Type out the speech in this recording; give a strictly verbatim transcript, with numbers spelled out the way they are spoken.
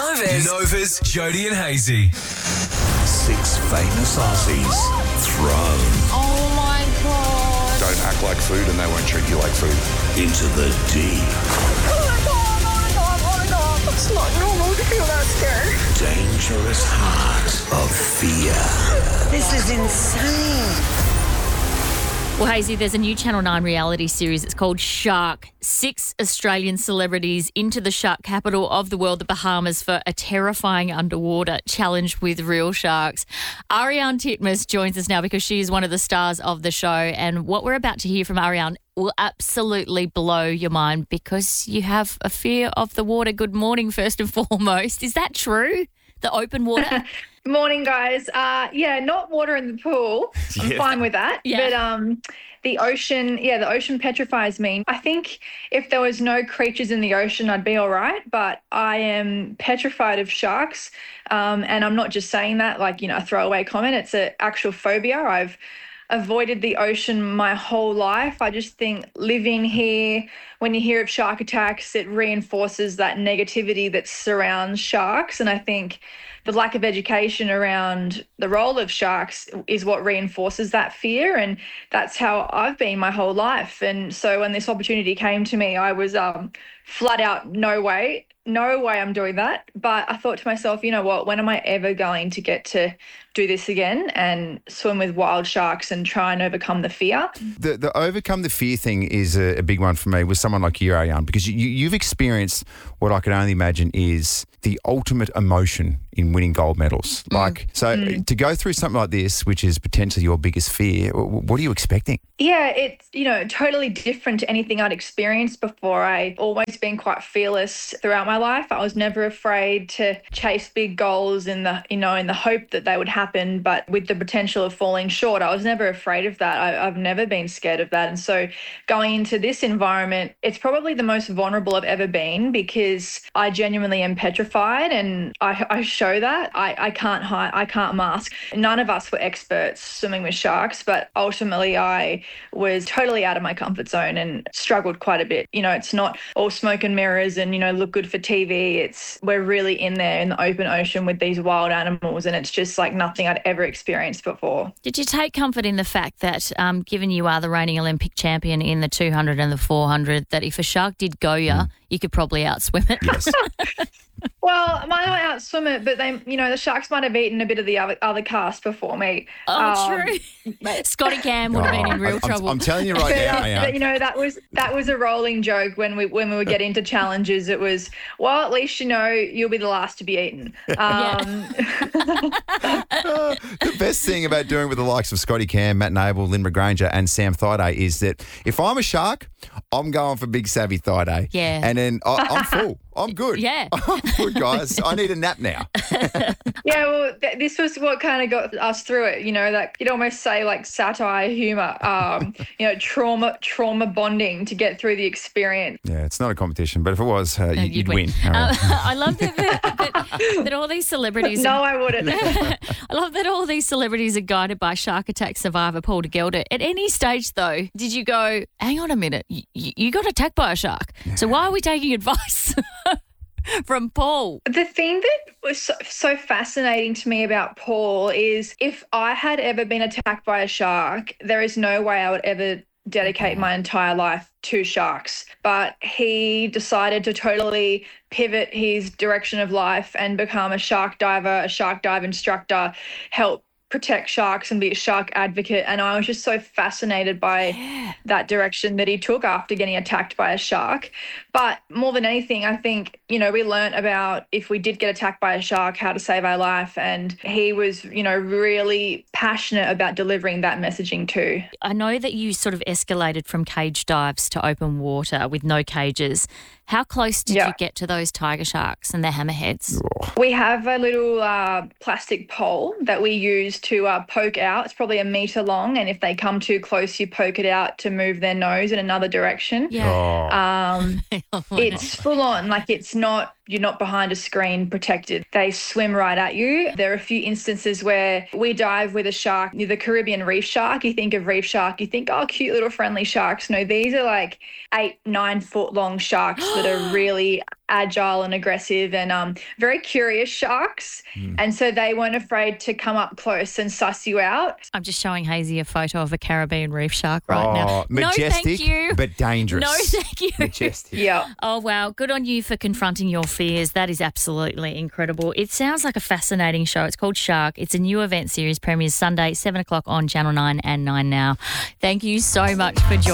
Nova's. Nova's Jody and Hazy. Six famous Aussies thrown Oh my God. Don't act like food and they won't treat you like food. into the deep, Oh my God, oh my God, oh my God. It's not normal to feel that scared. dangerous heart of fear. This is insane. Well, Hazy, there's a new Channel nine reality series. It's called Shark. Six Australian celebrities into the shark capital of the world, the Bahamas, for a terrifying underwater challenge with real sharks. Ariane Titmus joins us now because she is one of the stars of the show. And what we're about to hear from Ariane will absolutely blow your mind because you have a fear of the water. Good morning, first and foremost. Is that true? The open water? Morning, guys. Uh, yeah, not water in the pool. I'm Yeah. fine with that. Yeah. But um, the ocean, yeah, the ocean petrifies me. I think if there was no creatures in the ocean, I'd be all right. But I am petrified of sharks. Um, and I'm not just saying that like, you know, a throwaway comment. It's an actual phobia. I've avoided the ocean my whole life. I just think living here, when you hear of shark attacks, it reinforces that negativity that surrounds sharks. And I think the lack of education around the role of sharks is what reinforces that fear. And that's how I've been my whole life. And so when this opportunity came to me, I was um, flat out, no way, no way I'm doing that. But I thought to myself, you know what, when am I ever going to get to do this again and swim with wild sharks and try and overcome the fear? The the overcome the fear thing is a, a big one for me with someone like you, Ariane, because you, you've experienced what I can only imagine is the ultimate emotion in winning gold medals. Like, so to go through something like this, which is potentially your biggest fear, wh- what are you expecting? Yeah, it's, you know, totally different to anything I'd experienced before. I always been quite fearless throughout my life. I was never afraid to chase big goals in the, you know, in the hope that they would happen, but with the potential of falling short. I was never afraid of that. I, I've never been scared of that. And so going into this environment, it's probably the most vulnerable I've ever been because I genuinely am petrified and I, I show that. I, I can't hide, I can't mask. None of us were experts swimming with sharks, but ultimately I was totally out of my comfort zone and struggled quite a bit. You know, it's not all smoke and mirrors and, you know, look good for T V. It's, we're really in there in the open ocean with these wild animals and it's just like nothing I'd ever experienced before. Did you take comfort in the fact that, um, given you are the reigning Olympic champion in the two hundred and the four hundred, that if a shark did go you, mm. you could probably outswim it? Yes. Well, I might not outswim it, but they, you know, the sharks might have eaten a bit of the other, other cast before me. Oh, Um, true. Scotty Cam would have been in real I'm, trouble. I'm telling you right But, now, uh, Ariane. but, you know, that was that was a rolling joke when we when we would get into challenges. It was, well, at least you know you'll be the last to be eaten. Um, The best thing about doing with the likes of Scotty Cam, Matt Noble, Lynn McGranger and Sam Thaiday is that if I'm a shark, I'm going for Big Savvy Thaiday. Yeah. And then I, I'm full. I'm good. Yeah. I'm good, guys. I need a nap now. yeah, well, th- this was what kind of got us through it. You know, that you'd almost say like satire, humour, um, you know, trauma, trauma bonding to get through the experience. Yeah, it's not a competition, but if it was, uh, No, you'd, you'd win. Ariane. Uh, I love that, that, that, that all these celebrities. No, I wouldn't. I love that all these celebrities are guided by shark attack survivor Paul de Gelder. At any stage, though, did you go, hang on a minute, you, you got attacked by a shark, so why are we taking advice from Paul? The thing that was so, so fascinating to me about Paul is if I had ever been attacked by a shark, there is no way I would ever dedicate my entire life to sharks. But he decided to totally pivot his direction of life and become a shark diver, a shark dive instructor, help protect sharks and be a shark advocate. And I was just so fascinated by yeah. that direction that he took after getting attacked by a shark. But more than anything, I think, you know, we learnt about if we did get attacked by a shark, how to save our life. And he was, you know, really passionate about delivering that messaging too. I know that you sort of escalated from cage dives to open water with no cages. How close did yeah. you get to those tiger sharks and their hammerheads? We have a little uh, plastic pole that we use to uh, poke out. It's probably a metre long, and if they come too close, you poke it out to move their nose in another direction. Yeah. Oh. Um, it's full on, like it's not, you're not behind a screen protected. They swim right at you. There are a few instances where we dive with a shark, the Caribbean reef shark. You think of reef shark, you think, oh, cute little friendly sharks. No, these are like eight, nine foot long sharks that are really agile and aggressive and um, very curious sharks. Hmm. And so they weren't afraid to come up close and suss you out. I'm just showing Hazy a photo of a Caribbean reef shark right oh, now. majestic, no, thank you. but dangerous. No, thank you. Majestic. Yeah. Oh, wow. Good on you for confronting your fears. That is absolutely incredible. It sounds like a fascinating show. It's called Shark. It's a new event series, premieres Sunday, seven o'clock on Channel nine and nine Now. Thank you so much for joining